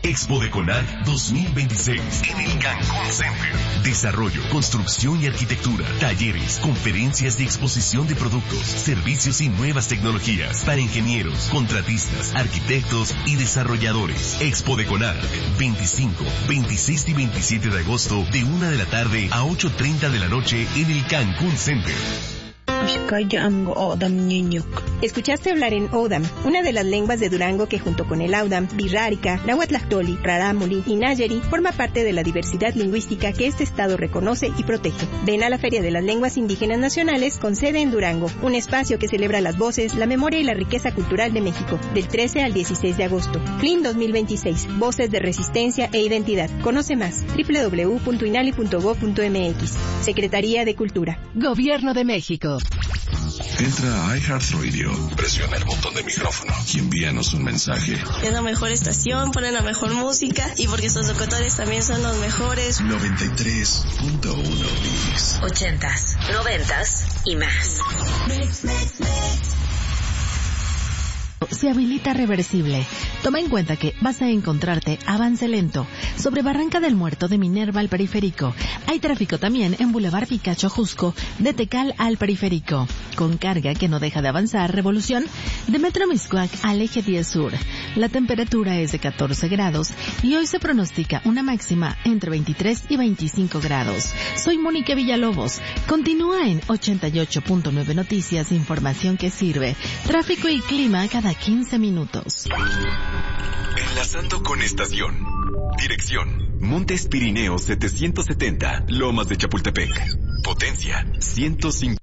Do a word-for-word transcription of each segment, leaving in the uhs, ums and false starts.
Expo de Conac dos mil veintiséis en el Cancún Center. Desarrollo, construcción y arquitectura, talleres, conferencias y exposición de productos, servicios y nuevas tecnologías para ingenieros, contratistas, arquitectos y desarrolladores. Expo de Conac, veinticinco, veintiséis y veintisiete de agosto, de una de la tarde a ocho treinta de la noche en el Cancún Center. Escuchaste hablar en Odam, una de las lenguas de Durango que junto con el Audam, Birrárica, Nahuatlactoli, Rarámuri y Nayeri forma parte de la diversidad lingüística que este estado reconoce y protege. Ven a la Feria de las Lenguas Indígenas Nacionales con sede en Durango, un espacio que celebra las voces, la memoria y la riqueza cultural de México, del trece al dieciséis de agosto. F L I M dos mil veintiséis, Voces de Resistencia e Identidad. Conoce más, doble u doble u doble u punto inali punto gob punto eme equis. Secretaría de Cultura. Gobierno de México. Entra a iHeartRadio, presiona el botón de micrófono y envíanos un mensaje. Es la mejor estación, ponen la mejor música y porque sus locutores también son los mejores. noventa y tres punto uno Mix. Ochentas, noventas y más. Mix, mix, mix. Se habilita reversible. Toma en cuenta que vas a encontrarte avance lento sobre Barranca del Muerto de Minerva al Periférico. Hay tráfico también en Boulevard Picacho Jusco de Tecal al Periférico, con carga que no deja de avanzar. Revolución de Metro Miscuac al Eje diez Sur. La temperatura es de catorce grados y hoy se pronostica una máxima entre veintitrés y veinticinco grados. Soy Mónica Villalobos. Continúa en ochenta y ocho punto nueve Noticias, información que sirve. Tráfico y clima cada quince minutos. Enlazando con estación. Dirección: Montes Pirineos setecientos setenta, Lomas de Chapultepec. Potencia: ciento cinco.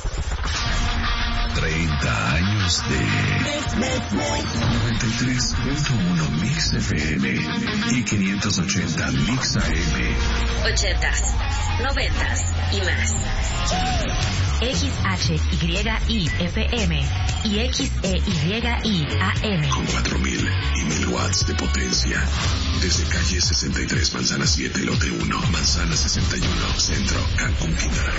treinta años de noventa y tres punto uno Mix F M y quinientos ochenta Mix A M. Ochentas, noventas y más. X H Y I F M y X E Y I A M. Con cuatro mil y mil watts de potencia. Desde calle sesenta y tres, Manzana siete, Lote uno, Manzana sesenta y uno, Centro, Cancún, Quintana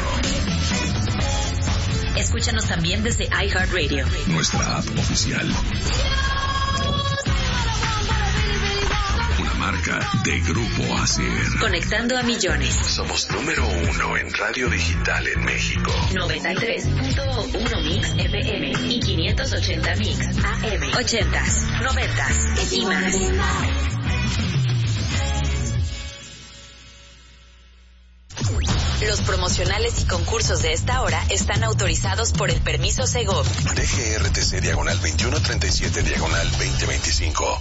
Roo. Escúchanos también desde iHeartRadio. Nuestra app oficial. Una marca de Grupo Acer. Conectando a millones. Somos número uno en radio digital en México. noventa y tres punto uno Mix F M y quinientos ochenta Mix A M. Ochentas, noventas y más. Los promocionales y concursos de esta hora están autorizados por el permiso Segov. D G R T C diagonal veintiuno treinta y siete diagonal veinte veinticinco.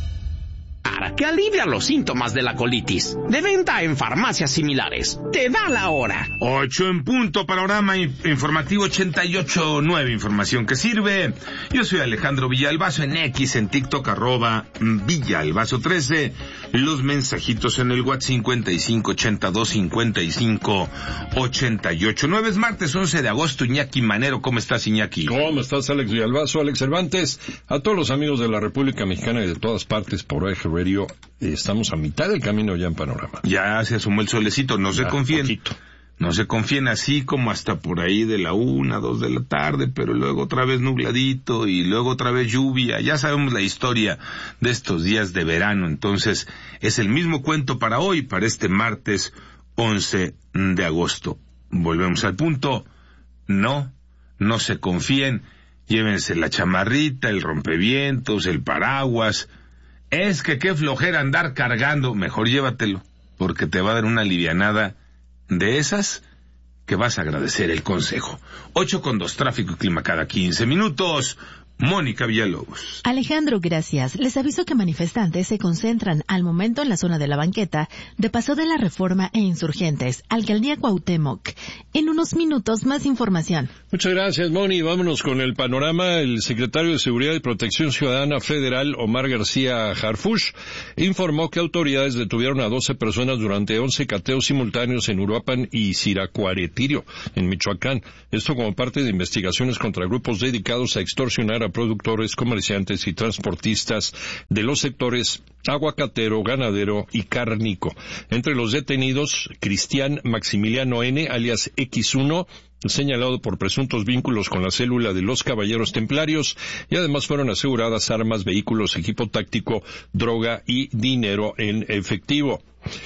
Para que alivia los síntomas de la colitis. De venta en farmacias similares. Te da la hora. Ocho en punto, panorama informativo ochenta y ocho punto nueve, información que sirve. Yo soy Alejandro Villalbazo en X, en TikTok, arroba Villalbazo trece. Los mensajitos en el WhatsApp cincuenta y cinco ochenta y dos cincuenta y cinco ochenta y ocho. nueve es martes once de agosto. Iñaki Manero, ¿cómo estás, Iñaki? ¿Cómo estás, Alex Villalbazo, Alex Cervantes? A todos los amigos de la República Mexicana y de todas partes por iHeartRadio, estamos a mitad del camino ya en Panorama. Ya se asomó el solecito, no se confíen. Poquito. No se confíen, así como hasta por ahí de la una, dos de la tarde, pero luego otra vez nubladito y luego otra vez lluvia. Ya sabemos la historia de estos días de verano, entonces es el mismo cuento para hoy, para este martes once de agosto. Volvemos al punto. No, no se confíen, llévense la chamarrita, el rompevientos, el paraguas. Es que qué flojera andar cargando, mejor llévatelo, porque te va a dar una alivianada de esas que vas a agradecer el consejo. Ocho con dos, tráfico y clima cada quince minutos. Mónica Villalobos. Alejandro, gracias. Les aviso que manifestantes se concentran al momento en la zona de la banqueta de Paso de la Reforma e Insurgentes, Alcaldía Cuauhtémoc. En unos minutos, más información. Muchas gracias, Moni. Vámonos con el panorama. El secretario de Seguridad y Protección Ciudadana Federal, Omar García Harfuch, informó que autoridades detuvieron a doce personas durante once cateos simultáneos en Uruapan y Siracuaretirio, en Michoacán. Esto como parte de investigaciones contra grupos dedicados a extorsionar a productores, comerciantes y transportistas de los sectores aguacatero, ganadero y cárnico. Entre los detenidos, Cristian Maximiliano N., alias equis uno, señalado por presuntos vínculos con la célula de los Caballeros Templarios, y además fueron aseguradas armas, vehículos, equipo táctico, droga y dinero en efectivo.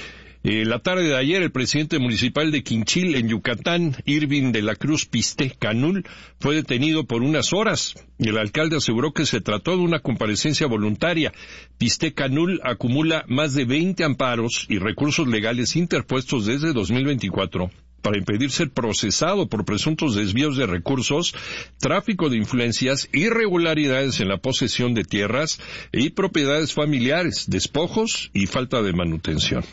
Eh, la tarde de ayer, el presidente municipal de Quinchil, en Yucatán, Irving de la Cruz Piste Canul, fue detenido por unas horas. El alcalde aseguró que se trató de una comparecencia voluntaria. Piste Canul acumula más de veinte amparos y recursos legales interpuestos desde dos mil veinticuatro para impedir ser procesado por presuntos desvíos de recursos, tráfico de influencias, irregularidades en la posesión de tierras y propiedades familiares, despojos y falta de manutención.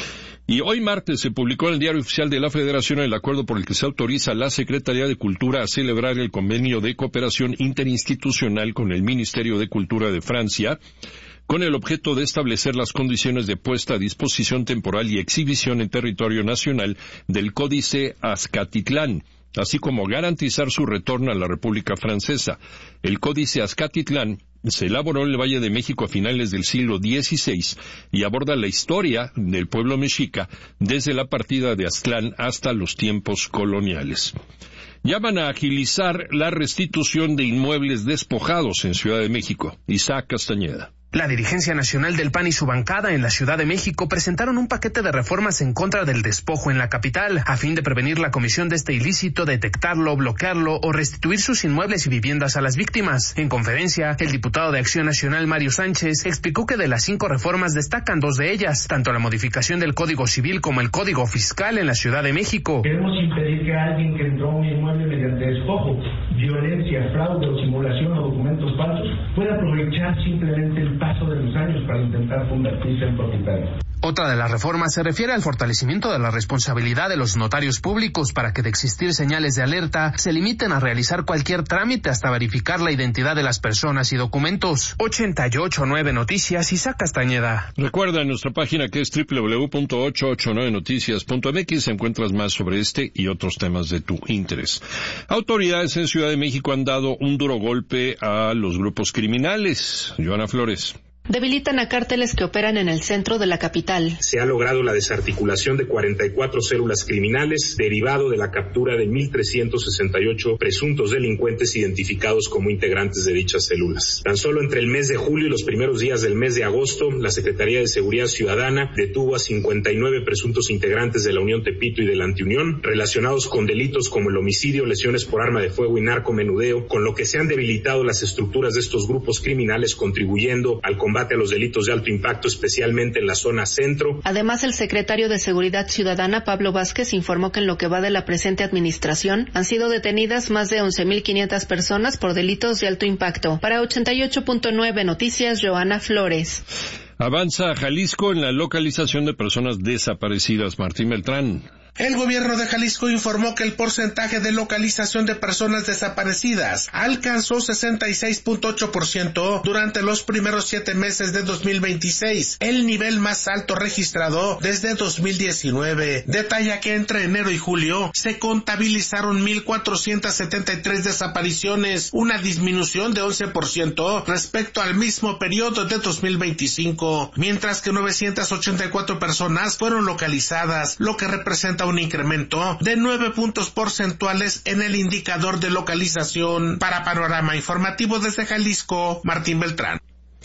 Y hoy martes se publicó en el Diario Oficial de la Federación el acuerdo por el que se autoriza a la Secretaría de Cultura a celebrar el convenio de cooperación interinstitucional con el Ministerio de Cultura de Francia, con el objeto de establecer las condiciones de puesta a disposición temporal y exhibición en territorio nacional del Códice Azcatitlán, así como garantizar su retorno a la República Francesa. El Códice Azcatitlán se elaboró en el Valle de México a finales del siglo dieciséis y aborda la historia del pueblo mexica desde la partida de Aztlán hasta los tiempos coloniales. Llaman a agilizar la restitución de inmuebles despojados en Ciudad de México. Isaac Castañeda. La dirigencia nacional del P A N y su bancada en la Ciudad de México presentaron un paquete de reformas en contra del despojo en la capital, a fin de prevenir la comisión de este ilícito, detectarlo, bloquearlo o restituir sus inmuebles y viviendas a las víctimas. En conferencia, el diputado de Acción Nacional, Mario Sánchez, explicó que de las cinco reformas destacan dos de ellas, tanto la modificación del Código Civil como el Código Fiscal en la Ciudad de México. Queremos impedir que alguien que entró a un inmueble mediante despojo, violencia, fraude o simulación o documentos falsos pueda aprovechar simplemente el paso de los años para intentar convertirse en propietario. Otra de las reformas se refiere al fortalecimiento de la responsabilidad de los notarios públicos para que, de existir señales de alerta, se limiten a realizar cualquier trámite hasta verificar la identidad de las personas y documentos. ochenta y ocho nueve Noticias, Isaac Castañeda. Recuerda en nuestra página que es doble u doble u doble u punto ochocientos ochenta y nueve noticias punto m x, encuentras más sobre este y otros temas de tu interés. Autoridades en Ciudad de México han dado un duro golpe a los grupos criminales. Joana Flores. Debilitan a cárteles que operan en el centro de la capital. Se ha logrado la desarticulación de cuarenta y cuatro células criminales, derivado de la captura de mil trescientos sesenta y ocho presuntos delincuentes identificados como integrantes de dichas células. Tan solo entre el mes de julio y los primeros días del mes de agosto, la Secretaría de Seguridad Ciudadana detuvo a cincuenta y nueve presuntos integrantes de la Unión Tepito y de la Antiunión, relacionados con delitos como el homicidio, lesiones por arma de fuego y narcomenudeo, con lo que se han debilitado las estructuras de estos grupos criminales, contribuyendo al combate combate a los delitos de alto impacto, especialmente en la zona centro. Además, el secretario de Seguridad Ciudadana, Pablo Vázquez, informó que en lo que va de la presente administración han sido detenidas más de once mil quinientas personas por delitos de alto impacto. Para ochenta y ocho punto nueve Noticias, Joana Flores. Avanza Jalisco en la localización de personas desaparecidas. Martín Beltrán. El gobierno de Jalisco informó que el porcentaje de localización de personas desaparecidas alcanzó sesenta y seis punto ocho por ciento durante los primeros siete meses de dos mil veintiséis, el nivel más alto registrado desde dos mil diecinueve. Detalla que entre enero y julio se contabilizaron mil cuatrocientas setenta y tres desapariciones, una disminución de once por ciento respecto al mismo periodo de dos mil veinticinco, mientras que novecientas ochenta y cuatro personas fueron localizadas, lo que representa un incremento de nueve puntos porcentuales en el indicador de localización. Para Panorama Informativo desde Jalisco, Martín Beltrán.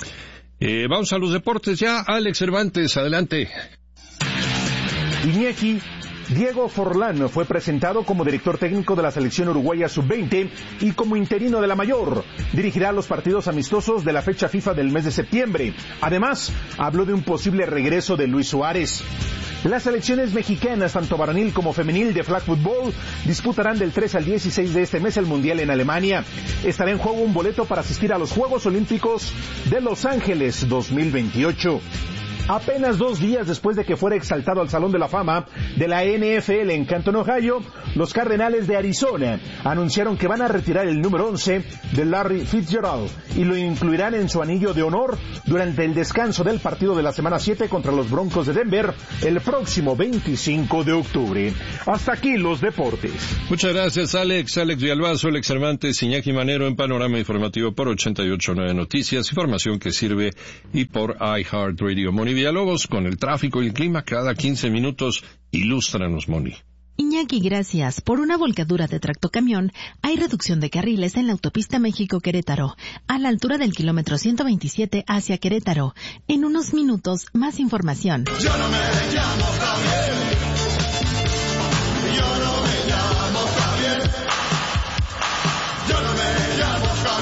Eh, vamos a los deportes ya. Alex Cervantes, adelante. Iñaki Diego Forlán fue presentado como director técnico de la selección uruguaya sub veinte y como interino de la mayor. Dirigirá los partidos amistosos de la fecha FIFA del mes de septiembre. Además, habló de un posible regreso de Luis Suárez. Las selecciones mexicanas, tanto varonil como femenil de flag football, disputarán del tres al dieciséis de este mes el Mundial en Alemania. Estará en juego un boleto para asistir a los Juegos Olímpicos de Los Ángeles dos mil veintiocho. Apenas dos días después de que fuera exaltado al Salón de la Fama de la N F L en Canton, Ohio, los Cardenales de Arizona anunciaron que van a retirar el número once de Larry Fitzgerald y lo incluirán en su anillo de honor durante el descanso del partido de la semana siete contra los Broncos de Denver el próximo veinticinco de octubre. Hasta aquí los deportes. Muchas gracias, Alex. Alex Villalbazo, Alex Cervantes, Iñaki Manero en Panorama Informativo por ochenta y ocho punto nueve Noticias, información que sirve y por iHeartRadio. Moni Villalobos con el tráfico y el clima cada quince minutos. Ilústranos, Moni. Iñaki Iñaki, gracias. Por una volcadura de tractocamión, hay reducción de carriles en la autopista México-Querétaro, a la altura del kilómetro ciento veintisiete hacia Querétaro. En unos minutos, más información. Yo no me llamo Javier. Yo no me llamo Javier. Yo no me llamo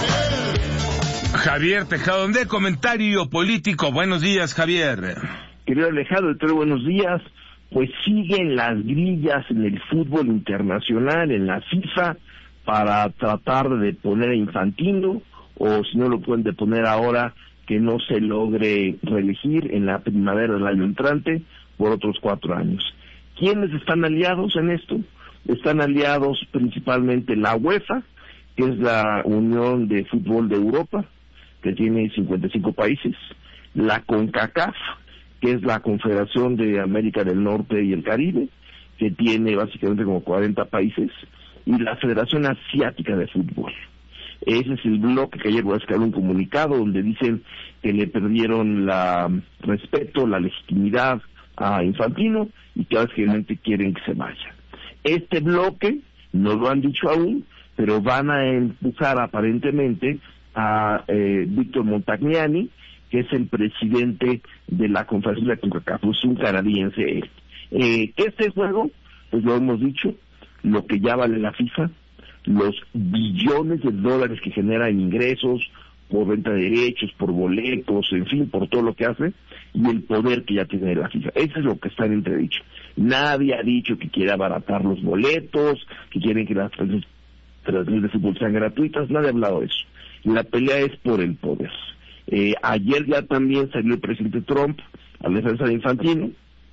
Javier. Javier Tejado, de comentario político. Buenos días, Javier. Querido Alejandro, doctor, buenos días. Pues siguen las grillas en el fútbol internacional, en la FIFA, para tratar de deponer a Infantino, o si no lo pueden deponer ahora, que no se logre reelegir en la primavera del año entrante por otros cuatro años. ¿Quiénes están aliados en esto? Están aliados principalmente la UEFA, que es la Unión de Fútbol de Europa, que tiene cincuenta y cinco países, la CONCACAF, que es la Confederación de América del Norte y el Caribe, que tiene básicamente como cuarenta países, y la Federación Asiática de Fútbol. Ese es el bloque que ayer voy a sacar un comunicado donde dicen que le perdieron la respeto, la legitimidad a Infantino y que básicamente quieren que se vaya. Este bloque, no lo han dicho aún, pero van a empujar aparentemente a eh, Víctor Montagnani, que es el presidente de la Confederación de CONCACAF, es un canadiense él. Eh, este juego, pues lo hemos dicho, lo que ya vale la FIFA, los billones de dólares que genera en ingresos, por venta de derechos, por boletos, en fin, por todo lo que hace, y el poder que ya tiene la FIFA. Eso es lo que está en entredicho. Nadie ha dicho que quiere abaratar los boletos, que quieren que las transmisiones de fútbol sean gratuitas, nadie ha hablado de eso. La pelea es por el poder. Eh, ayer ya también salió el presidente Trump a la defensa de Infantino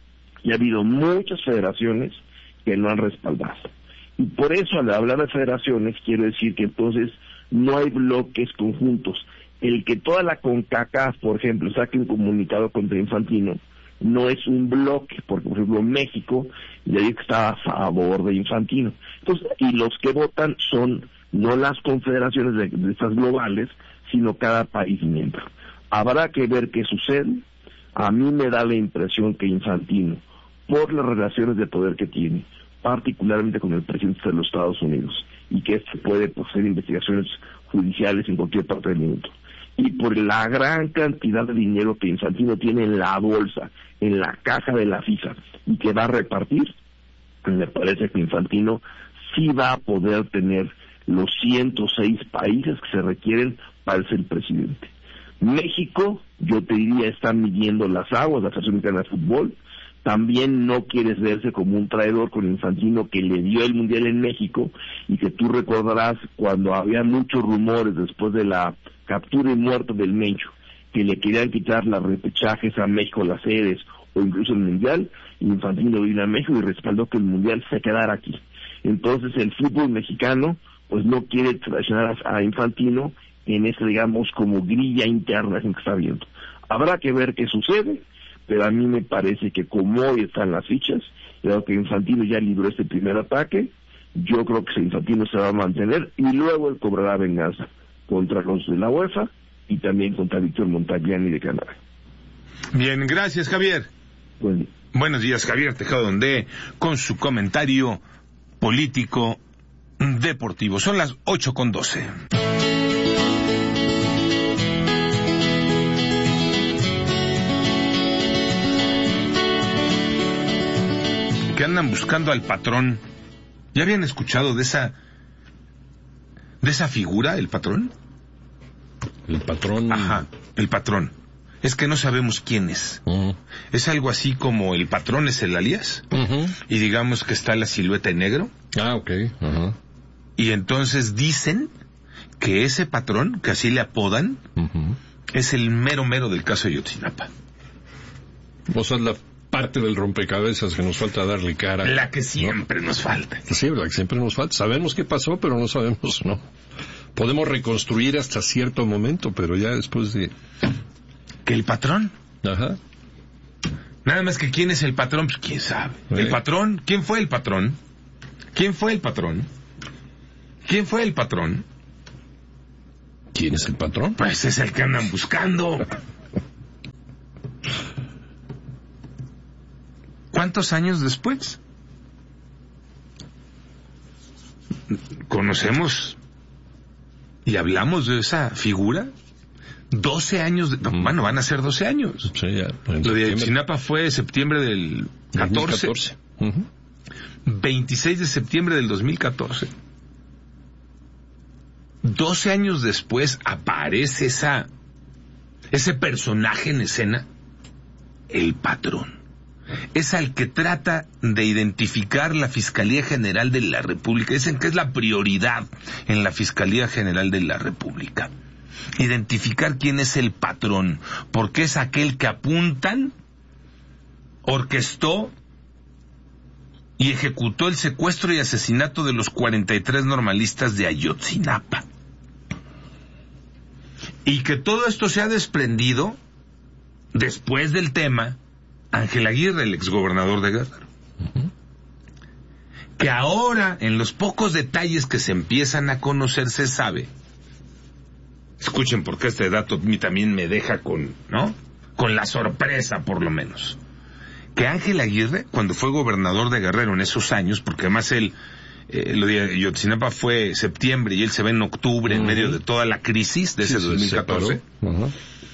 y ha habido muchas federaciones que lo han respaldado. Y por eso, al hablar de federaciones, quiero decir que entonces no hay bloques conjuntos. El que toda la CONCACAF, por ejemplo, saque un comunicado contra Infantino, no es un bloque, porque por ejemplo México ya dijo que está a favor de Infantino. Entonces, y los que votan son no las confederaciones de, de estas globales, sino cada país miembro. Habrá que ver qué sucede. A mí me da la impresión que Infantino, por las relaciones de poder que tiene, particularmente con el presidente de los Estados Unidos, y que este puede hacer investigaciones judiciales en cualquier parte del mundo, y por la gran cantidad de dinero que Infantino tiene en la bolsa, en la caja de la FIFA, y que va a repartir, me parece que Infantino sí va a poder tener los ciento seis países que se requieren para ser presidente. México, yo te diría, está midiendo las aguas, la Federación Mexicana de Fútbol. También no quieres verse como un traidor con Infantino, que le dio el Mundial en México, y que tú recordarás cuando había muchos rumores después de la captura y muerte del Mencho, que le querían quitar las repechajes a México, las sedes, o incluso el Mundial. Infantino vino a México y respaldó que el Mundial se quedara aquí. Entonces el fútbol mexicano pues no quiere traicionar a Infantino en esa, digamos, como grilla interna que está viendo. Habrá que ver qué sucede, pero a mí me parece que como hoy están las fichas, creo que Infantino ya libró este primer ataque, yo creo que Infantino se va a mantener y luego él cobrará venganza contra los de la UEFA y también contra Víctor Montagnani de Canadá. Bien, gracias, Javier. Bueno. Buenos días, Javier Tejado Ondé, con su comentario político deportivo. Son las ocho con doce. Que andan buscando al patrón. ¿Ya habían escuchado de esa de esa figura, el patrón? El patrón. Ajá, el patrón. Es que no sabemos quién es. Uh-huh. Es algo así como el patrón es el alias. Uh-huh. Y digamos que está la silueta en negro. Ah, ok. Uh-huh. Y entonces dicen que ese patrón, que así le apodan, uh-huh, es el mero mero del caso de Ayotzinapa. O sea, la parte del rompecabezas que nos falta darle cara. La que siempre, ¿no?, nos falta. Sí, la que siempre nos falta. Sabemos qué pasó, pero no sabemos, ¿no? Podemos reconstruir hasta cierto momento, pero ya después de... ¿Que el patrón? Ajá. Nada más que quién es el patrón, pues quién sabe. ¿Eh? ¿El patrón? ¿Quién fue el patrón? ¿Quién fue el patrón? ¿Quién fue el patrón? ¿Quién es el patrón? Pues es el que andan buscando. ¿Cuántos años después? conocemos y hablamos de esa figura. doce años, de, bueno, van a ser doce años. Sí, ya, lo de Ayotzinapa fue septiembre del catorce. dos mil catorce. Uh-huh. veintiséis de septiembre del dos mil catorce. doce años después aparece esa, ese personaje en escena, el patrón. Es al que trata de identificar la Fiscalía General de la República. Dicen que es la prioridad en la Fiscalía General de la República. Identificar quién es el patrón, porque es aquel que apuntan, orquestó y ejecutó el secuestro y asesinato de los cuarenta y tres normalistas de Ayotzinapa. Y que todo esto se ha desprendido después del tema Ángel Aguirre, el exgobernador de Guerrero. Uh-huh. Que ahora, en los pocos detalles que se empiezan a conocer, se sabe. Escuchen, porque este dato a mí también me deja con, ¿no? Con la sorpresa, por lo menos. Que Ángel Aguirre, cuando fue gobernador de Guerrero en esos años, porque además él, eh, lo de Ayotzinapa fue septiembre y él se ve en octubre, uh-huh, en medio de toda la crisis de ese sí, dos mil catorce. Uh-huh.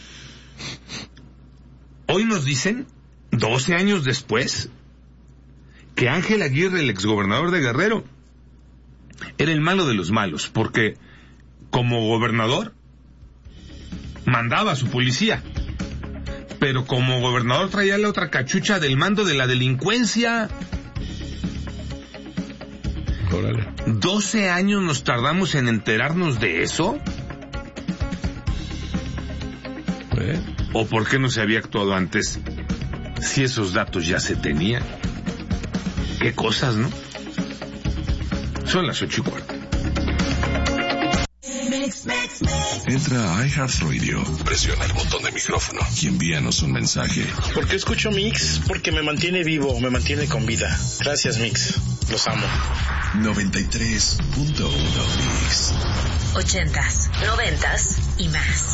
Hoy nos dicen, doce años después, que Ángel Aguirre, el exgobernador de Guerrero, era el malo de los malos, porque como gobernador mandaba a su policía, pero como gobernador traía la otra cachucha del mando de la delincuencia. Órale. doce años nos tardamos en enterarnos de eso. ¿Eh? ¿O por qué no se había actuado antes? Si esos datos ya se tenían. Qué cosas, ¿no? Son las ocho y cuarto. Entra a iHeartRadio, presiona el botón de micrófono y envíanos un mensaje. ¿Por qué escucho Mix? Porque me mantiene vivo, me mantiene con vida. Gracias, Mix. Los amo. noventa y tres punto uno Mix. Ochentas, noventas y más.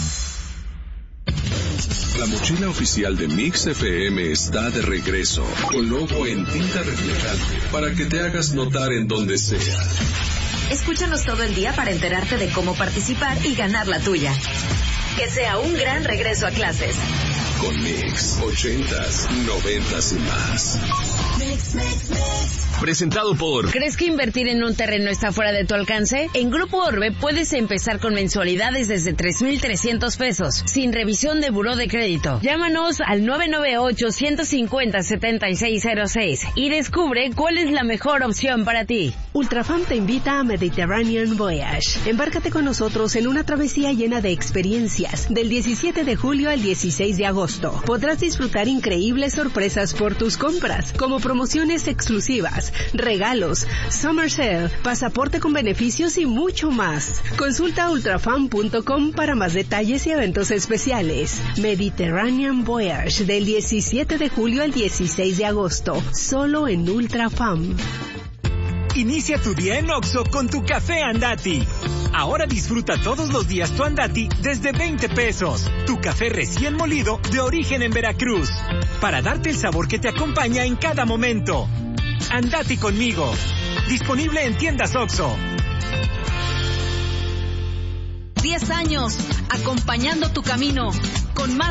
La mochila oficial de Mix F M está de regreso, con logo en tinta reflejante, para que te hagas notar en donde sea. Escúchanos todo el día para enterarte de cómo participar y ganar la tuya. Que sea un gran regreso a clases. Con Mix, ochentas, noventas y más. Mix, mix, mix. Presentado por... ¿Crees que invertir en un terreno está fuera de tu alcance? En Grupo Orbe puedes empezar con mensualidades desde tres mil trescientos pesos, sin revisión de buró de crédito. Llámanos al nueve nueve ocho, uno cinco cero, siete seis cero seis y descubre cuál es la mejor opción para ti. Ultrafam te invita a Mediterranean Voyage. Embárcate con nosotros en una travesía llena de experiencias del diecisiete de julio al dieciséis de agosto. Podrás disfrutar increíbles sorpresas por tus compras, como promociones exclusivas, regalos, summer sale, pasaporte con beneficios y mucho más. Consulta ultrafam punto com para más detalles y eventos especiales. Mediterranean Voyage del diecisiete de julio al dieciséis de agosto, solo en Ultrafam. Inicia tu día en Oxxo con tu café Andati. Ahora disfruta todos los días tu Andati desde veinte pesos. Tu café recién molido de origen en Veracruz, para darte el sabor que te acompaña en cada momento. Andati conmigo. Disponible en tiendas Oxxo. diez años, acompañando tu camino, con más